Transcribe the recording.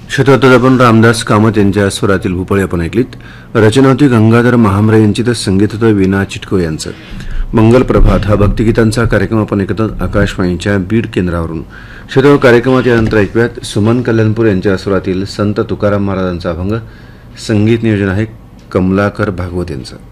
शतवत्तर आपण रामदास कामत यांच्या स्वरातील भूपळे आपण ऐकलीत. रचना होती गंगाधर महामरे यांची, तर संगीत होतं विना चिटको यांचं. मंगल प्रभात हा भक्तिगीतांचा कार्यक्रम आपण ऐकत आहोत आकाशवाणीच्या बीड केंद्रावरून. श्रोत्यांनो, कार्यक्रमात यानंतर ऐकूयात सुमन कल्याणपूर यांच्या स्वरातील संत तुकाराम महाराजांचा अभंग. संगीत नियोजन आहे कमलाकर भागवत यांचं.